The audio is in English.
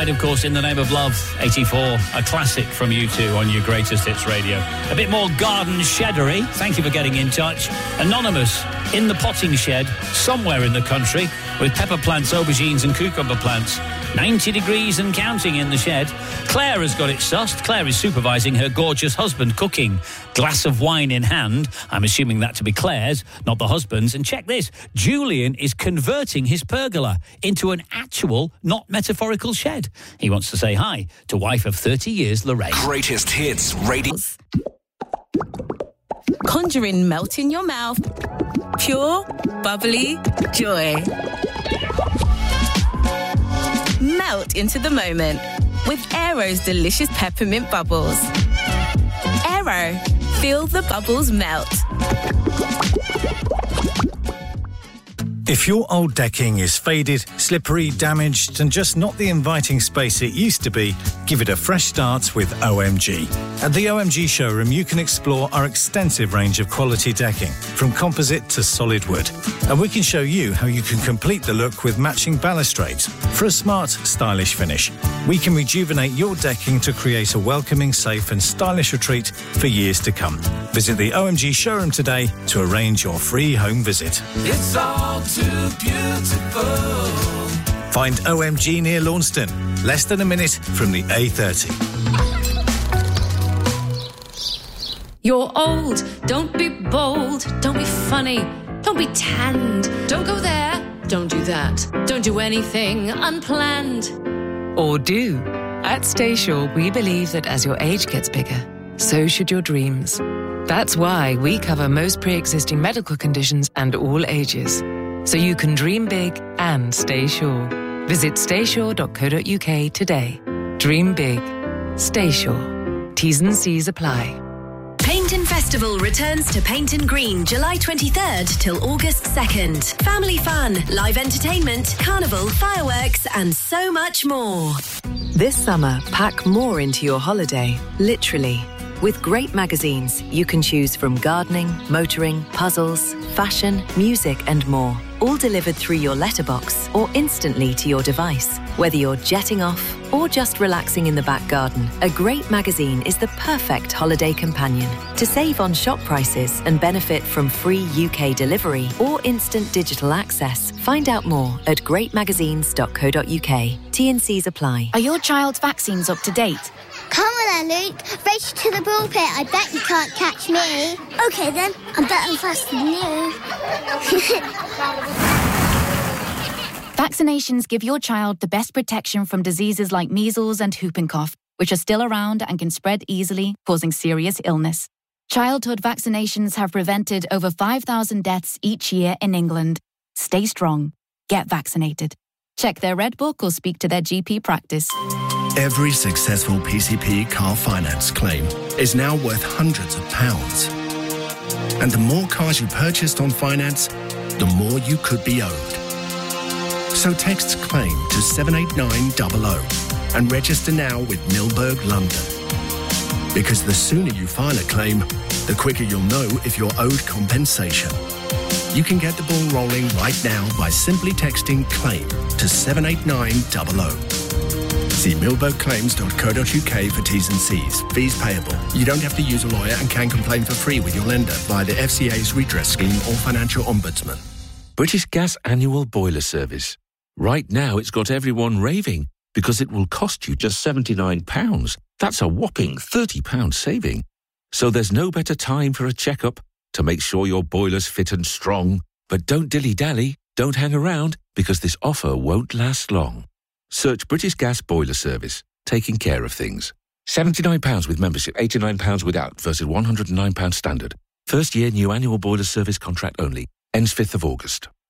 Inside, of course, In the Name of Love, 84, a classic from U2 on your Greatest Hits Radio. A bit more garden sheddery. Thank you for getting in touch. Anonymous, in the potting shed, somewhere in the country, with pepper plants, aubergines and cucumber plants. 90 degrees and counting in the shed. Claire has got it sussed. Claire is supervising her gorgeous husband cooking. Glass of wine in hand. I'm assuming that to be Claire's, not the husband's. And check this, Julian is converting his pergola into an actual, not metaphorical shed. He wants to say hi to wife of 30 years, Lorraine. Greatest Hits Radio. Conjuring melt in your mouth. Pure, bubbly joy. Melt into the moment with Aero's delicious peppermint bubbles. Aero, feel the bubbles melt. If your old decking is faded, slippery, damaged, and just not the inviting space it used to be, give it a fresh start with OMG. At the OMG showroom, you can explore our extensive range of quality decking, from composite to solid wood. And we can show you how you can complete the look with matching balustrades for a smart, stylish finish. We can rejuvenate your decking to create a welcoming, safe, and stylish retreat for years to come. Visit the OMG showroom today to arrange your free home visit. It's all too beautiful. Find OMG near Launceston, less than a minute from the A30. You're old, don't be bold, don't be funny, don't be tanned, don't go there, don't do that, don't do anything unplanned. Or do. At Staysure, we believe that as your age gets bigger, so should your dreams. That's why we cover most pre-existing medical conditions and all ages. So you can dream big and stay sure. Visit staysure.co.uk today. Dream big. Stay sure. T's and C's apply. Painton Festival returns to Painton Green July 23rd till August 2nd. Family fun, live entertainment, carnival, fireworks and so much more. This summer, pack more into your holiday, literally. With great magazines, you can choose from gardening, motoring, puzzles, fashion, music and more. All delivered through your letterbox or instantly to your device. Whether you're jetting off or just relaxing in the back garden, a great magazine is the perfect holiday companion. To save on shop prices and benefit from free UK delivery or instant digital access, find out more at greatmagazines.co.uk. T&Cs apply. Are your child's vaccines up to date? Come on then, Luke. Race to the ball pit. I bet you can't catch me. OK then, I'm better and faster than you. Vaccinations give your child the best protection from diseases like measles and whooping cough, which are still around and can spread easily, causing serious illness. Childhood vaccinations have prevented over 5,000 deaths each year in England. Stay strong. Get vaccinated. Check their Red Book or speak to their GP practice. Every successful PCP car finance claim is now worth hundreds of pounds. And the more cars you purchased on finance, the more you could be owed. So text CLAIM to 78900 and register now with Milberg London. Because the sooner you file a claim, the quicker you'll know if you're owed compensation. You can get the ball rolling right now by simply texting CLAIM to 78900. See milbergclaims.co.uk for T's and C's. Fees payable. You don't have to use a lawyer and can complain for free with your lender via the FCA's redress scheme or financial ombudsman. British Gas Annual Boiler Service. Right now it's got everyone raving because it will cost you just £79. That's a whopping £30 saving. So there's no better time for a checkup to make sure your boiler's fit and strong. But don't dilly-dally, don't hang around, because this offer won't last long. Search British Gas Boiler Service, taking care of things. £79 with membership, £89 without versus £109 standard. First year new annual boiler service contract only. Ends 5th of August.